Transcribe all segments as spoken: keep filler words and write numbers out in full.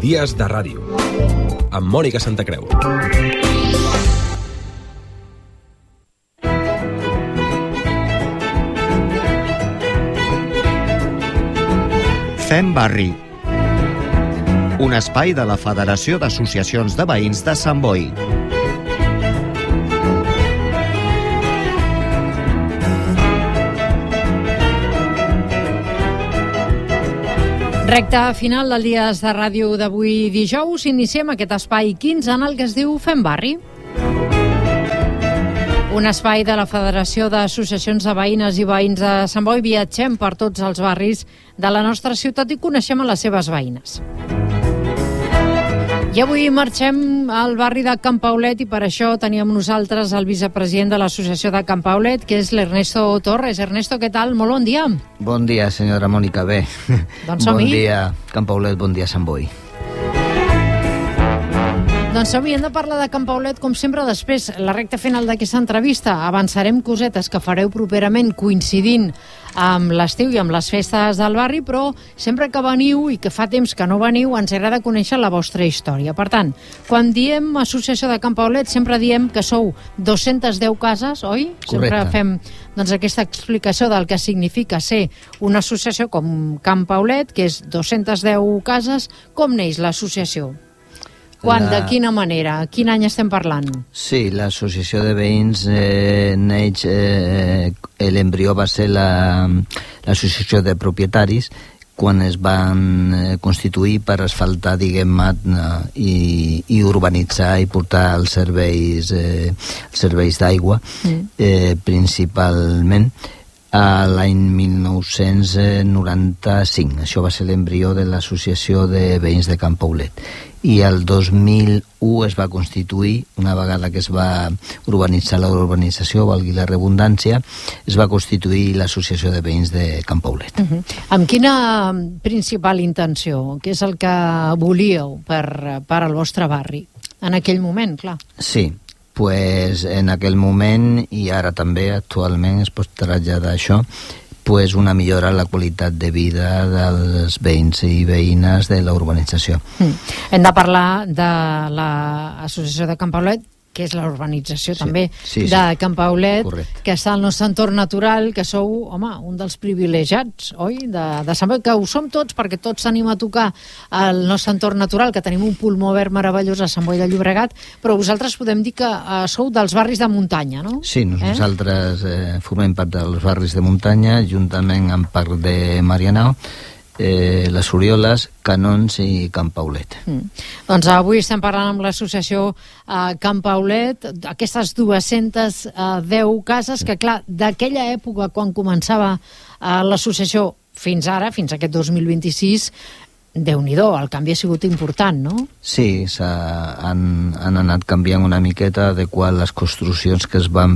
Dies de Ràdio, amb Mònica Santacreu. Fem Barri, un espai de la Federació d'Associacions de Veïns de Sant Boi. Recte final del Dies de Ràdio d'avui dijous, iniciem aquest espai quinze en el que es diu Fem Barri. Un espai de la Federació d'Associacions de Veïnes i Veïns de Sant Boi. Viatgem per tots els barris de la nostra ciutat i coneixem a les seves veïnes. I avui marxem al barri de Can Paulet i per això teníem nosaltres el vicepresident de l'Associació de Can Paulet, que és l'Ernesto Torres. Ernesto, què tal? Molt bon dia. Bon dia, senyora Mònica. Bé. Doncs som-hi. Bon dia, Can Paulet, bon dia, Sant Boi. Doncs som-hi, hem de parlar de Can Paulet, com sempre, després, la recta final d'aquesta entrevista. Avançarem cosetes que fareu properament coincidint amb l'estiu i amb les festes del barri, però sempre que veniu i que fa temps que no veniu, ens agrada conèixer la vostra història. Per tant, quan diem Associació de Can Paulet, sempre diem que sou dues-centes deu cases, oi? Correcte. Sempre fem doncs, aquesta explicació del que significa ser una associació com Can Paulet, que és dues-centes deu cases. Com neix l'associació? Quan, la... de quina manera? Quin any estem parlant? Sí, l'associació de veïns eh, neix, eh, l'embrió va ser la, l'associació de propietaris quan es van eh, constituir per asfaltar, diguem-ne, i, i urbanitzar i portar els serveis, eh, els serveis d'aigua, mm. eh, principalment, a l'any mil nou-cents noranta-cinc. Això va ser l'embrió de l'Associació de Veïns de Can Paulet. I el dos mil u es va constituir, una vegada que es va urbanitzar la urbanització, valgui la redundància, es va constituir l'Associació de Veïns de Can Paulet. Uh-huh. Amb quina principal intenció? Què és el que volíeu per, per al vostre barri? En aquell moment, clar. Sí, pues en aquell moment, i ara també actualment es pot traslladar això, pues una millora en la qualitat de vida dels veïns i veïnes de la urbanització. Mm. Hem de parlar de l'Associació de Can Paulet, que és la urbanització sí, també sí, sí. de Can Paulet, correcte. Que està al nostre entorn natural, que sou, home, un dels privilegiats, oi? De, de Sant Boi, que ho som tots, perquè tots tenim a tocar el nostre entorn natural, que tenim un pulmó verd meravellós a Sant Boi de Llobregat, però vosaltres podem dir que eh, sou dels barris de muntanya, no? Sí, nosaltres eh? Eh, formem part dels barris de muntanya, juntament amb part de Marianao, Eh, les Orioles, Canons i Can Paulet. Mm. Doncs avui estem parlant amb l'associació eh, Can Paulet, aquestes dues-centes deu cases que, clar, d'aquella època quan començava eh, l'associació fins ara, fins a aquest dos mil vint-i-sis, Déu-n'hi-do, el canvi ha sigut important, no? Sí, han, han anat canviant una miqueta, adequant les construccions que es van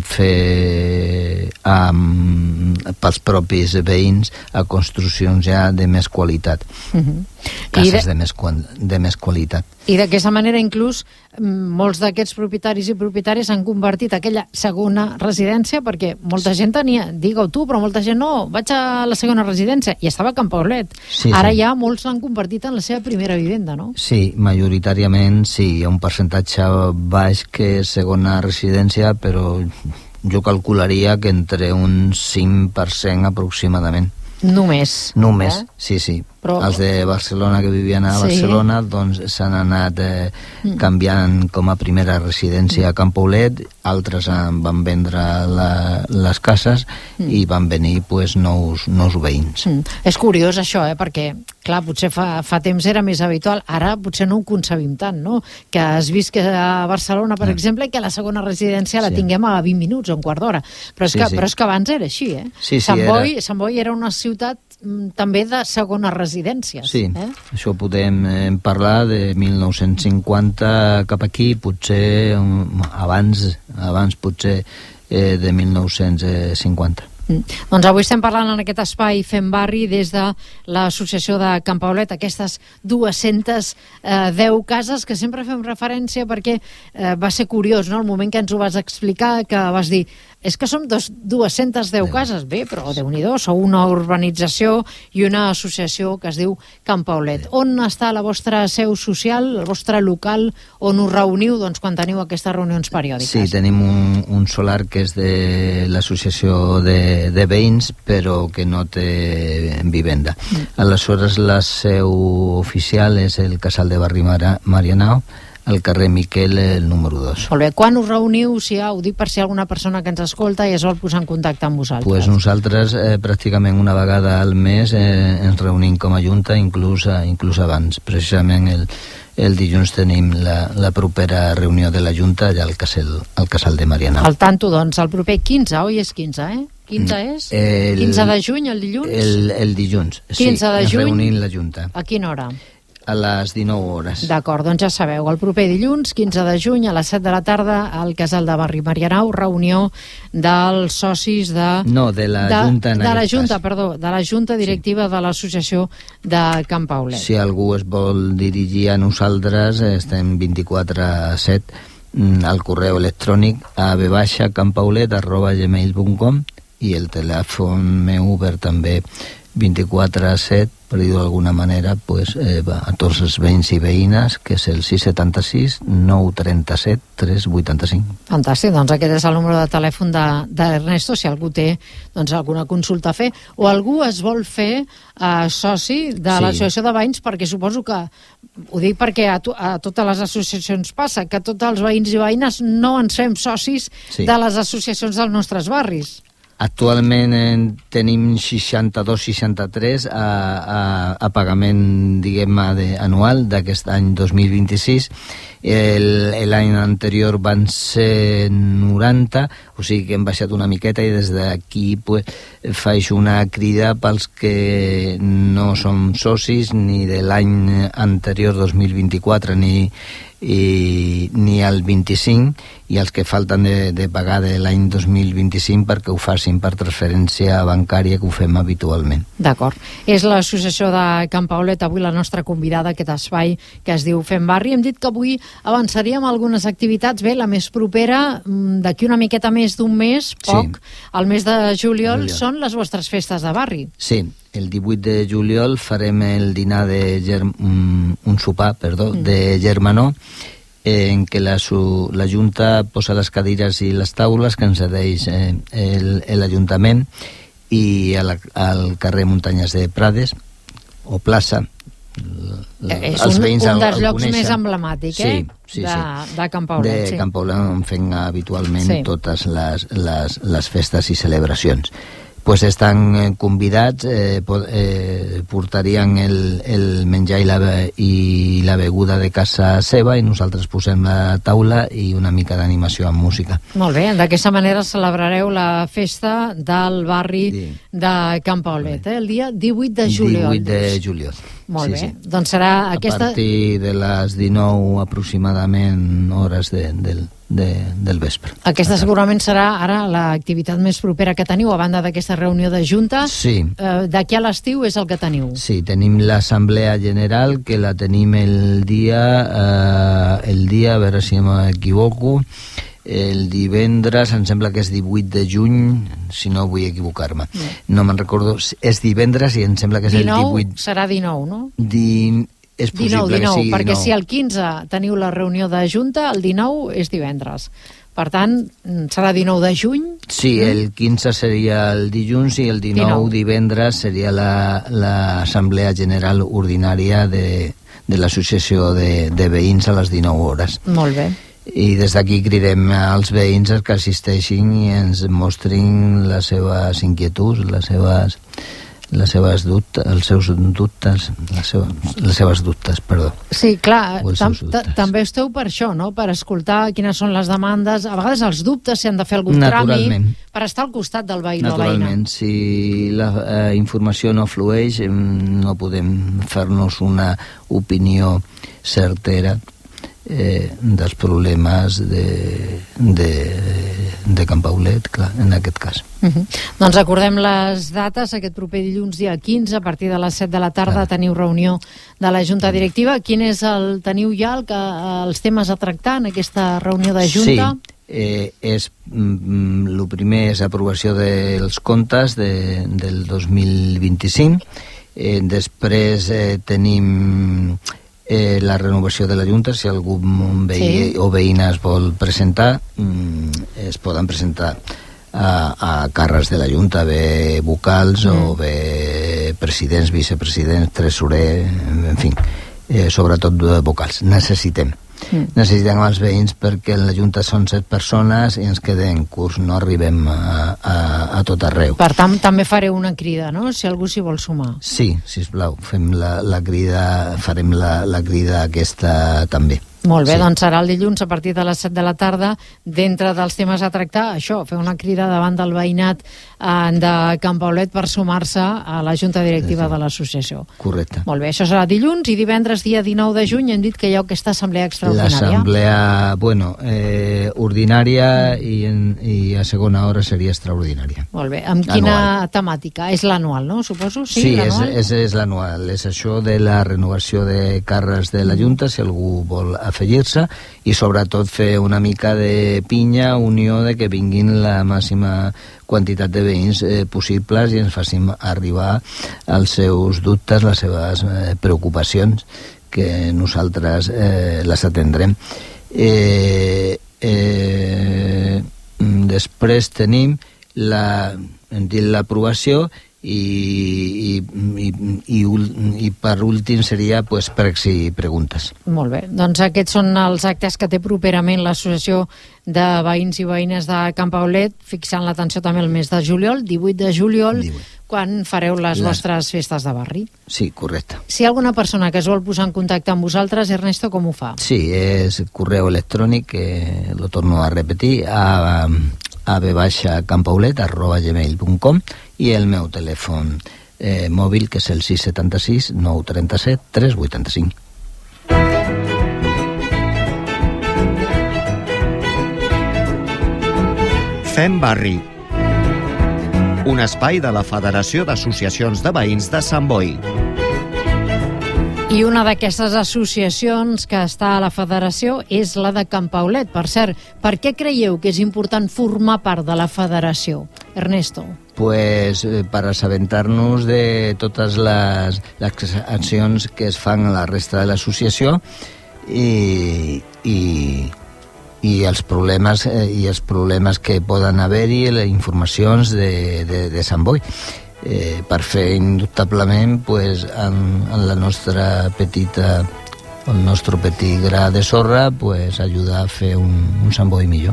fer amb, pels propis veïns a construccions ja de més qualitat. Uh-huh. Cases de, de, més, de més qualitat. I d'aquesta manera, inclús, molts d'aquests propietaris i propietàries han convertit aquella segona residència, perquè molta gent tenia, digue-ho tu, però molta gent no, vaig a la segona residència, i estava a Can Paulet. Sí, Ara sí. ja molts l'han convertit en la seva primera vivenda, no? Sí, majoritàriament sí, hi ha un percentatge baix que és segona residència, però jo calcularia que entre un cinc per cent aproximadament. Només. Només, eh? sí, sí. Però... Els de Barcelona que vivien a sí. Barcelona doncs s'han anat eh, mm. canviant com a primera residència a Can Paulet, altres en van vendre la, les cases mm. i van venir pues, nous, nous veïns. Mm. És curiós això, eh? Perquè clar, potser fa, fa temps era més habitual, ara potser no ho concebim tant, no? Que es visca a Barcelona, per mm. exemple, i que la segona residència sí. la tinguem a vint minuts o un quart d'hora. Però, és sí, que, sí. però és que abans era així, eh? Sí, sí, Sant Boi, era... Sant Boi era una ciutat també de segona residència. Sí, eh? això podem eh, parlar de mil nou-cents cinquanta cap aquí, potser um, abans, abans potser eh, de mil nou-cents cinquanta. Mm. Doncs avui estem parlant en aquest espai Fem Barri des de l'associació de Can Paulet, aquestes dues-centes deu cases que sempre fem referència perquè eh, va ser curiós, no? El moment que ens ho vas explicar, que vas dir és que som dos, dues-centes deu cases, bé, però Déu-n'hi-do, sou una urbanització i una associació que es diu Can Paulet. On està la vostra seu social, el vostre local, on us reuniu doncs, quan teniu aquestes reunions periòdiques? Sí, tenim un, un solar que és de l'associació de, de veïns, però que no té vivenda. Mm. Aleshores, la seu oficial és el Casal de Barri Marianao, al carrer Miquel, el número dos. Molt bé. Quan us reuniu, si ja, ho dic per si hi ha alguna persona que ens escolta i es vol posar en contacte amb vosaltres? Pues nosaltres eh, pràcticament una vegada al mes eh, ens reunim com a junta, inclús, inclús abans. Precisament el, el dilluns tenim la, la propera reunió de la junta allà al Casal, al Casal de Marianao. Al tanto, doncs, el proper quinze, oi és quinze, eh? quinze és? El, quinze de juny, el dilluns? El, el dilluns, sí. quinze de juny, reunim la junta. A quina hora? A les dinou hores. D'acord, doncs ja sabeu, el proper dilluns, quinze de juny, a les set de la tarda, al Casal de Barri Marianao, reunió dels socis de... No, de la de, Junta en de la aquest Junta, cas. perdó, de la Junta Directiva sí. de l'Associació de Can Paulet. Si algú es vol dirigir a nosaltres, estem vint-i-quatre set al correu electrònic a b baixa campaulet arroba gmail punt com i el telèfon meu obert també vint-i-quatre set, per dir-ho d'alguna manera, pues, eh, a tots els veïns i veïnes, que és el sis set sis nou tres set tres vuit cinc. Fantàstic, doncs aquest és el número de telèfon d'Ernesto, si algú té doncs, alguna consulta a fer, o algú es vol fer eh, soci de sí. l'associació de veïns, perquè suposo que, ho dic perquè a, to, a totes les associacions passa, que tots els veïns i veïnes no ens fem socis sí. de les associacions dels nostres barris. Actualment en tenim seixanta-dos seixanta-tres a, a, a pagament, diguem-ne, anual d'aquest any dos mil vint-i-sis. L'any anterior van ser noranta, o sigui que hem baixat una miqueta i des d'aquí pues, faig una crida pels que no som socis ni de l'any anterior dos mil vint-i-quatre ni i ni el vint-i-cinc i els que falten de, de pagar de l'any dos mil vint-i-cinc perquè ho facin per transferència bancària que ho fem habitualment. D'acord. És l'associació de Can Paulet avui la nostra convidada a aquest espai que es diu Fem Barri. Hem dit que avui avançaríem algunes activitats. Bé, la més propera, d'aquí una miqueta més d'un mes, poc, sí. el mes de juliol, juliol, són les vostres festes de barri. Sí. El divuit de juliol farem el dinar de germ... un sopar, perdó, mm. de germanor, eh, en què la, su, la Junta posa les cadires i les taules que ens cedeix eh, l'Ajuntament i a la, al carrer Muntanyes de Prades, o plaça. És un, un dels llocs més emblemàtics, eh? Sí, sí, de, sí. de Can Paulet. De sí. Can Paulet on fem habitualment sí. totes les, les, les festes i celebracions. Pues estan convidats, eh, eh, portarien el, el menjar i la, i la beguda de casa seva i nosaltres posem la taula i una mica d'animació amb música. Molt bé, d'aquesta manera celebrareu la festa del barri sí. de Can Paulet, eh? El dia divuit de juliol. divuit de juliol. Molt sí, bé, sí. doncs serà aquesta... A partir de les dinou aproximadament hores de, del, de, del vespre. Aquesta segurament serà ara l'activitat més propera que teniu, a banda d'aquesta reunió de junta. Sí. Eh, D'aquí a l'estiu és el que teniu. Sí, tenim l'assemblea general, que la tenim el dia, eh, el dia, a veure si m'equivoco, el divendres, em sembla que és divuit de juny, si no vull equivocar-me. No, no me'n recordo, és divendres i em sembla que és dinou, el divuit... Serà dinou, no? Din... És possible dinou, dinou, que sigui perquè dinou. si el quinze teniu la reunió de junta, el dinou és divendres. Per tant, serà dinou de juny? Sí, el quinze seria el dilluns i el dinou, dinou. divendres seria l'assemblea la, general ordinària de, de l'associació de, de veïns a les dinou hores. Molt bé. I des d'aquí cridem als veïns que assisteixin i ens mostrin les seves inquietuds, les seves, les seves dubtes, els seus dubtes, les seves, les seves dubtes, perdó. Sí, clar, tam també esteu per això, no? Per escoltar quines són les demandes, a vegades els dubtes, si han de fer algun tràmit, per estar al costat del veí o veïna. Naturalment, si la eh, informació no flueix, no podem fer-nos una opinió certera Eh, dels problemes de, de, de Can Paulet, clar, en aquest cas. Uh -huh. Doncs recordem les dates, aquest proper dilluns dia quinze, a partir de les set de la tarda ah. teniu reunió de la Junta Directiva. Quin és el, teniu ja el que, els temes a tractar en aquesta reunió de Junta? Sí, Eh, és, mm, el primer és aprovació dels comptes de, del dos mil vint-i-cinc. Eh, després eh, tenim eh, la renovació de la Junta. Si algú veí sí. o veïna es vol presentar, mm, es poden presentar a, a càrrecs de la Junta, bé vocals mm. o bé presidents, vicepresidents, tresorer, en fi, eh, sobretot vocals. Necessitem Mm. necessitem els veïns perquè en la Junta són set persones i ens quedem curts, no arribem a, a, a tot arreu. Per tant, també fareu una crida, no?, si algú s'hi vol sumar. Sí, sisplau, fem la, la crida, farem la, la crida aquesta també. Molt bé, sí. Doncs serà el dilluns a partir de les set de la tarda. D'entre dels temes a tractar, això, fer una crida davant del veïnat eh, de Can Paulet per sumar-se a la Junta Directiva sí. de l'associació. Correcte. Molt bé, això serà dilluns, i divendres, dia dinou de juny, hem dit que hi ha aquesta assemblea extraordinària. L'assemblea, bueno, eh, ordinària i, en, i a segona hora seria extraordinària. Molt bé, amb quina anual. temàtica? És l'anual, no? Suposo? Sí, sí és, és, és l'anual, és això de la renovació de càrrecs de la Junta, si algú vol afegir-se, i sobretot fer una mica de pinya, unió, de que vinguin la màxima quantitat de veïns eh, possibles i ens facin arribar els seus dubtes, les seves eh, preocupacions, que nosaltres eh, les atendrem. Eh, eh, després tenim la, hem dit l'aprovació, I, i, i, i, i per últim seria pues, pregs i preguntes. Molt bé, doncs aquests són els actes que té properament l'Associació de Veïns i Veïnes de Can Paulet, fixant l'atenció també el mes de juliol, divuit de juliol, divuit. Quan fareu les, les vostres festes de barri. Sí, correcte. Si hi ha alguna persona que es vol posar en contacte amb vosaltres, Ernesto, com ho fa? Sí, és correu electrònic, que lo torno a repetir, a, a b baixa campaulet arroba gmail punt com, i el meu telèfon eh, mòbil, que és el sis set sis nou tres set tres vuit cinc. Fem barri. Un espai de la Federació d'Associacions de Veïns de Sant Boi. I una d'aquestes associacions que està a la federació és la de Can Paulet. Per cert, per què creieu que és important formar part de la federació, Ernesto? Pues eh, per assabentar-nos de totes les, les accions que es fan a la resta de l'associació i, i, i els problemes eh, i els problemes que poden haver-hi, les informacions de, de, de Sant Boi. Eh, per fer indubtablement pues, en, en la nostra petita el nostre petit gra de sorra pues, ajudar a fer un, un Sant Boi millor.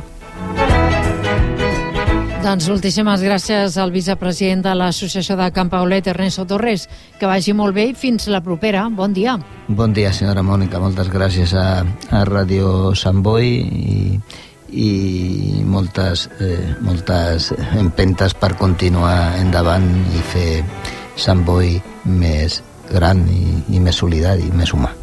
Doncs moltíssimes gràcies al vicepresident de l'Associació de Can Paulet, Ernesto Torres. Que vagi molt bé i fins la propera. Bon dia. Bon dia, senyora Mònica. Moltes gràcies a, a Ràdio Sant Boi i i moltes, eh, moltes empentes per continuar endavant i fer Sant Boi més gran i, i més solidari, més humà.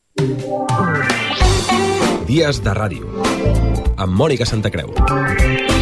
Dies de ràdio amb Mònica Santacreu.